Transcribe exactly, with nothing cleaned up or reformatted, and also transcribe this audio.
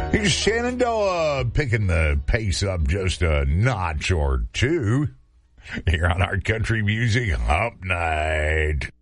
Here's Shenandoah picking the pace up just a notch or two here on our country music hump night.